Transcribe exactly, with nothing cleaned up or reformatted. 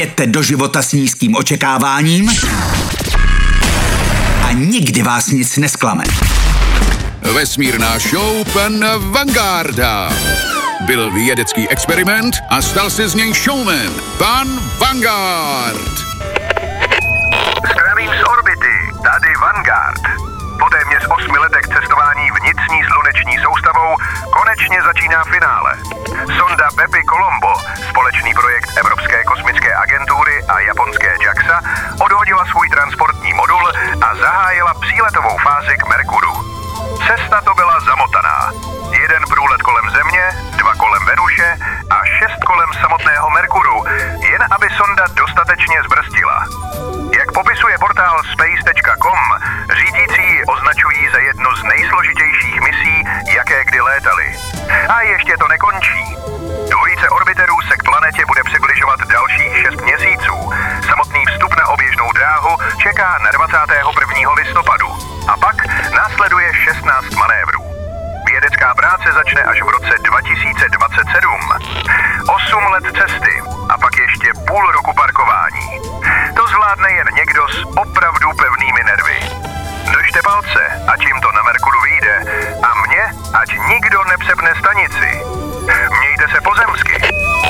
Vjeďte do života s nízkým očekáváním a nikdy vás nic nesklame. Vesmírná show pana Vangarda. Byl vědecký experiment a stal se z něj showman. Pan Vanguard. Zdravím z orbity, tady Vanguard. Po téměř osmi letech cestování vnitřní sluneční soustavou konečně začíná finále. Sonda Bepi Colombo, společný projekt Evropské kosmické agentury a japonské JAXA, odhodila svůj transportní modul a zahájila příletovou fázi k Merkuru. Cesta to byla zamotaná. Jeden průlet kolem Země, dva kolem Venuše a šest kolem samotného Merkuru, jen aby sonda dostatečně zbrzdila. Jak popisuje portál space tečka com, řídící ji označují za jednu z nejsložitějších misí, jaké kdy létaly. A ještě to nekončí. Dvojice orbiterů se k planetě bude přibližovat dalších šest měsíců. Samotný vstup na oběžnou dráhu čeká na dvacátého prvního listopadu. A pak následuje šestnáct manévrů. Vědecká práce začne až v roce dva tisíce dvacet sedm. Osm let cesty a pak ještě půl roku parkování. To zvládne jen někdo s opravdu pevnými nervy. Držte palce, ať jim to na Merkuru vyjde a mě, ať nikdo nepřepne stanici. Mějte se pozemsky